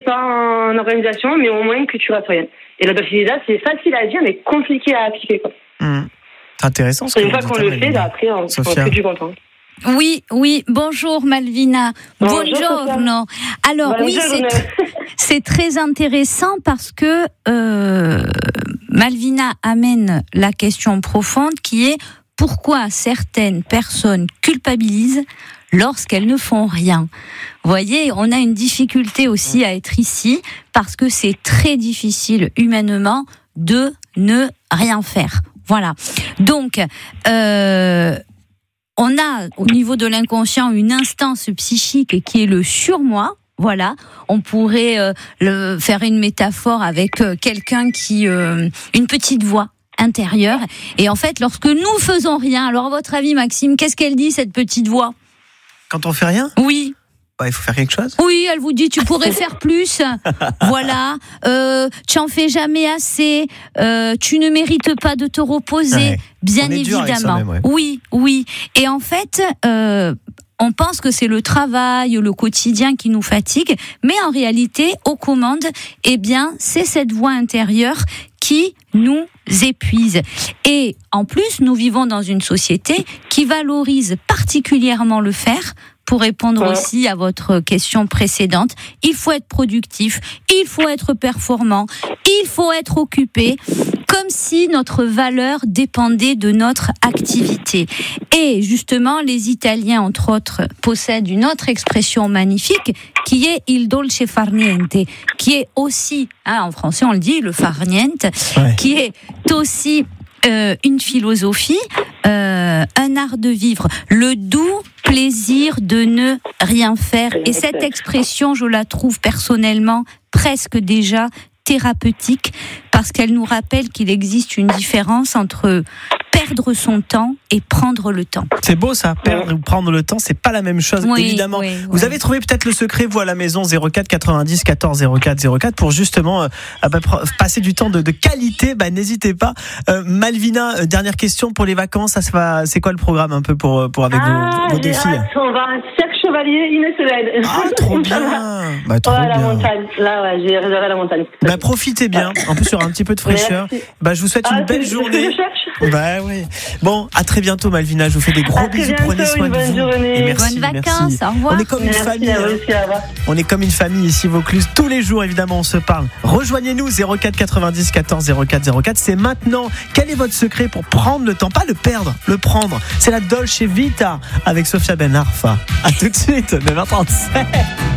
pas en organisation, mais au moins que tu restes rien. Et la Dolce Vita, c'est facile à dire, mais compliqué à appliquer, quoi. C'est intéressant. Et une fois qu'on le fait, après, on est plus content. Oui, bonjour Malvina. Buongiorno. Alors oui, c'est très intéressant parce que Malvina amène la question profonde qui est pourquoi certaines personnes culpabilisent lorsqu'elles ne font rien. Vous voyez, on a une difficulté aussi à être ici parce que c'est très difficile humainement de ne rien faire. Voilà. Donc, on a au niveau de l'inconscient une instance psychique qui est le surmoi. Voilà, on pourrait faire une métaphore avec quelqu'un qui une petite voix intérieure. Et en fait, lorsque nous faisons rien, alors à votre avis, Maxime, qu'est-ce qu'elle dit cette petite voix ? Quand on fait rien ? Oui. Il faut faire quelque chose. Oui, elle vous dit tu pourrais faire plus. Voilà, tu en fais jamais assez. Tu ne mérites pas de te reposer. Ouais. Bien évidemment. Même, ouais. Oui. Et en fait, on pense que c'est le travail, le quotidien qui nous fatigue, mais en réalité, aux commandes, c'est cette voix intérieure qui nous épuise. Et en plus, nous vivons dans une société qui valorise particulièrement le faire. Pour répondre aussi à votre question précédente, il faut être productif, il faut être performant, il faut être occupé, comme si notre valeur dépendait de notre activité. Et justement, les Italiens, entre autres, possèdent une autre expression magnifique qui est il dolce far niente, qui est aussi, en français on le dit, le far niente, qui est aussi une philosophie, un art de vivre, le doux plaisir de ne rien faire. Et cette expression, je la trouve personnellement presque déjà thérapeutique parce qu'elle nous rappelle qu'il existe une différence entre perdre son temps et prendre le temps. C'est beau ça, perdre ou prendre le temps, c'est pas la même chose, évidemment. Vous avez trouvé peut-être le secret, vous à la maison, 04 90 14 04 04 pour justement passer du temps de qualité. N'hésitez pas. Malvina, dernière question pour les vacances, c'est quoi le programme un peu pour avec vos deux filles? On va à Cirque Chevalier une semaine. Trop bien. Trop bien. La montagne. Là, j'ai réservé la montagne. Profitez bien. En plus, il y aura un petit peu de fraîcheur. Je vous souhaite une belle journée. Oui. Bon, à très bientôt, Malvina. Je vous fais des gros bisous. Prenez soin de vous. Et merci. Bonnes vacances. Au revoir. On est comme une famille. On est comme une famille ici, Vaucluse. Tous les jours, évidemment, on se parle. Rejoignez-nous 04 90 14 04 04. C'est maintenant. Quel est votre secret pour prendre le temps, pas le perdre, le prendre? C'est la Dolce Vita avec Sofia Ben Arfa. À tout de suite, 9h37.